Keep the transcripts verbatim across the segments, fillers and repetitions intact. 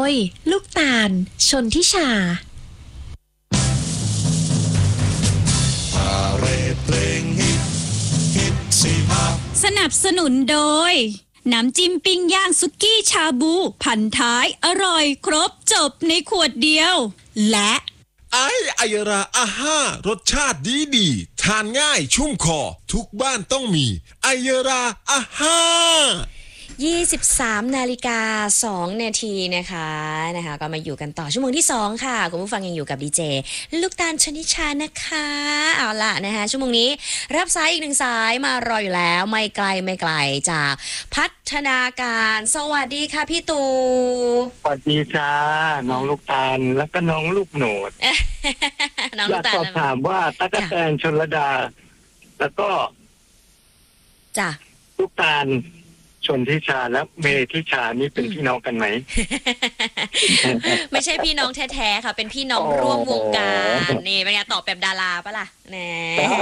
ยลูกตาลชนทิชาสนับสนุนโดยน้ำจิ้มปิ้งย่างสุกี้ชาบูพันท้ายอร่อยครบจบในขวดเดียวและไอไอยราอาห้ารสชาติดีดีทานง่ายชุ่มคอทุกบ้านต้องมีไอยราอาห้ายี่สิบสามนาฬิกาสองนาทีนะคะนะคะก็มาอยู่กันต่อชั่วโมงที่สองค่ะคุณผู้ฟังยังอยู่กับดีเจลูกตาลชนิชานะคะเอาล่ะนะคะชั่วโมงนี้รับสายอีกหนึ่งสายมารออยู่แล้วไม่ไกลไม่ไกลจากพัฒนาการสวัสดีค่ะพี่ตู่สวัสดีจ้าน้องลูกตาลแล้วก็น้องลูกโหนดน้องลูกตาลอยากสอบถามว่าตั๊กแตนชลดาแล้วก็จ้ะลูกตาลชนทิชาและเมทิชานี่เป็นพี่น้องกันไหมไม่ใช่พี่น้องแท้ๆค่ะเป็นพี่น้องร่วมวงการนี่เป็นไงตอบแบบดาราปะล่ะแหน่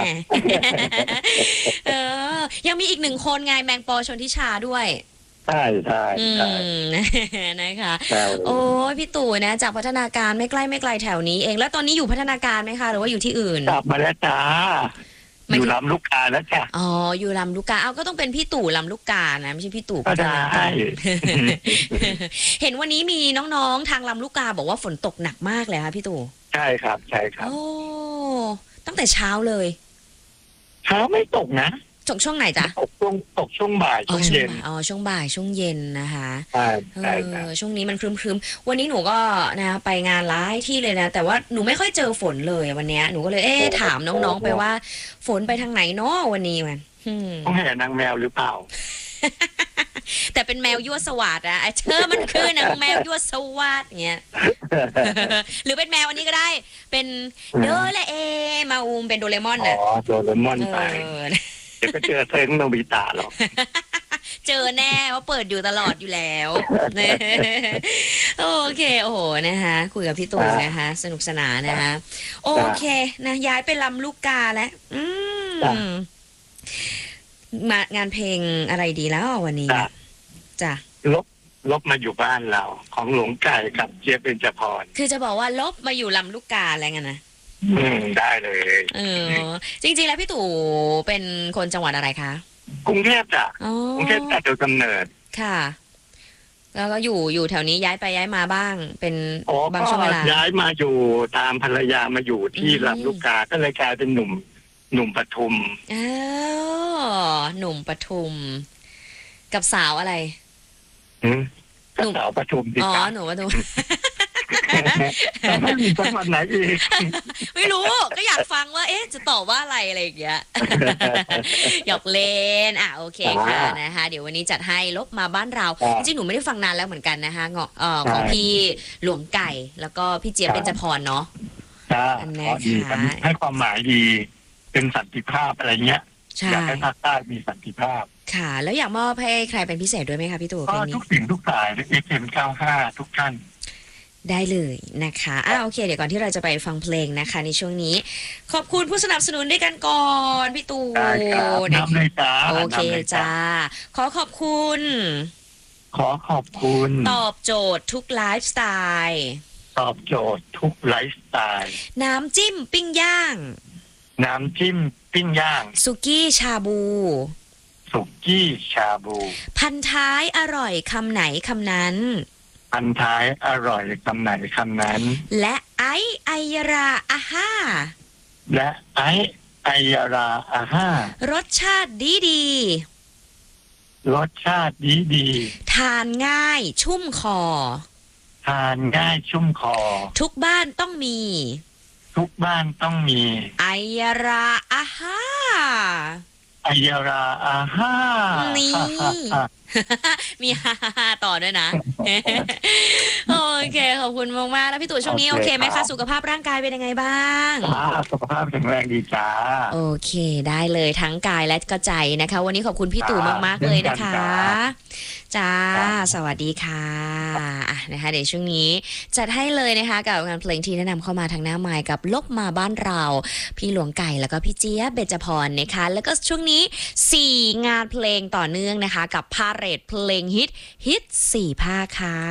เออยังมีอีกหนึ่งคนไงแมงปอชนทิชาด้วยใช่ใช่ใช่นะคะโอ้พี่ตู่นะจากพัฒนาการไม่ใกล้ไม่ไกลแถวนี้เองแล้วตอนนี้อยู่พัฒนาการไหมคะหรือว่าอยู่ที่อื่นกลับมาแล้วจ้าอยู่ลำลูกกาแล้วจ้ะอ๋ออยู่ลำลูกกาเอาก็ต้องเป็นพี่ตู่ลำลูกกานะไม่ใช่พี่ตู่ก็ได้เห็นวันนี้มีน้องๆทางลำลูกกาบอกว่าฝนตกหนักมากเลยค่ะพี่ตู่ใช่ครับใช่ครับโอ้ตั้งแต่เช้าเลยเช้าไม่ตกนะตกช่วงไหนจ๊ะตกช่วงตกช่วงบ่ายช่วงเย็นอ๋อช่วงบ่ายช่วงเย็นนะคะใช่ใช่ช่วงนี้มันครึมๆวันนี้หนูก็นะไปงานหลายที่เลยนะแต่ว่าหนูไม่ค่อยเจอฝนเลยวันนี้หนูก็เลยเอ๊ะถามน้องๆไปว่าฝนไปทางไหนเนาะวันนี้มันต้องแห่นางแมวหรือเปล่าแต่เป็นแมวยั่วสวัสดอะเธอมันคือนางแมวยั่วสวัสดเงี้ยหรือเป็นแมวอันนี้ก็ได้เป็นโดเรเอมาอูมเป็นโดเรมอนอะอ๋อโดเรมอนไปเดี๋ยวก็เจอเซนโนบิตะหรอกเจอแน่ว่าเปิดอยู่ตลอดอยู่แล้วโอเคโอ้โหนะคะคุยกับพี่ตู่นะคะสนุกสนานนะคะโอเคนะย้ายไปลำลูกกาแล้วอืมมางานเพลงอะไรดีแล้ววันนี้จ้ะลบลบมาอยู่บ้านเราของหลวงไก่กับเจี๊ยบเบญจพรคือจะบอกว่าลบมาอยู่ลำลูกกาอะไรเงี้ยนะอืมได้เลยเออจริงๆแล้วพี่ตู่เป็นคนจังหวัดอะไรคะกรุงเทพจ้ะกรุงเทพแต่โดยกำเนิดค่ะแล้วก็อยู่อยู่แถวนี้ย้ายไปย้ายมาบ้างเป็นบางช่วงเวลาย้ายมาอยู่ตามภรรยามาอยู่ที่ลำลูกกาก็เลยกลายเป็นหนุ่มหนุ่มปทุมอ๋อหนุ่มปทุมกับสาวอะไรกับสาวปทุมอ๋อหนุ่มปทุมไม่มีจังหวัดไหนอีกไม่รู้ก็อยากฟังว่าเอ๊ะจะตอบว่าอะไรอะไรอย่างเงี้ยหยอกเล่นอ่ะโอเคค่ะนะคะเดี๋ยววันนี้จัดให้ลบมาบ้านเราจริงๆหนูไม่ได้ฟังนานแล้วเหมือนกันนะคะเงาะของพี่หลวงไก่แล้วก็พี่เจี๊ยบเบญจพรเนาะอันนี้ให้ความหมายดีเป็นสันติภาพอะไรเงี้ยอยากให้ภาคใต้มีสันติภาพค่ะแล้วอยากมอบให้ใครเป็นพิเศษด้วยไหมคะพี่ตู่ก็ทุกสิ่งทุกสายเอฟเอ็มเก้าห้าทุกท่านได้เลยนะคะอ่าโอเคเดี๋ยวก่อนที่เราจะไปฟังเพลงนะคะในช่วงนี้ขอบคุณผู้สนับสนุนด้วยกันก่อนพี่ตู่นะคะโอเคจ้าขอขอบคุณขอขอบคุณตอบโจทย์ทุกไลฟ์สไตล์ตอบโจทย์ทุกไลฟ์สไตล์น้ำจิ้มปิ้งย่างน้ำจิ้มปิ้งย่างสุกี้ชาบูสุกี้ชาบูพันท้ายอร่อยคำไหนคำนั้นพันท้ายอร่อยคำไหนคำนั้นและไอไอยราอาห้าและไอไอยราอาห้ารสชาติดีดีรสชาติดีดีทานง่ายชุ่มคอทานง่ายชุ่มคอทุกบ้านต้องมีทุกบ้านต้องมีไอยราอาห้าไอยราอาห้านี่มีฮ่าต่อด้วยนะโอเคขอบคุณมากๆแล้วพี่ตู่ช่วงนี้โอเคไหมคะสุขภาพร่างกายเป็นยังไงบ้างสุขภาพแข็งแรงดีจ้าโอเคได้เลยทั้งกายและก็ใจนะคะวันนี้ขอบคุณพี่ตู่มากๆเลยนะคะจ้าสวัสดีค่ะอ่ะนะคะเดี๋ยวช่วงนี้จัดให้เลยนะคะกับงานเพลงที่แนะนำเข้ามาทางหน้าไมค์กับลบมาบ้านเราพี่หลวงไก่แล้วก็พี่เจี๊ยบเบญจพรนะคะแล้วก็ช่วงนี้สี่งานเพลงต่อเนื่องนะคะกับพาเหรดเพลงฮิตฮิตสี่ภาคค่ะ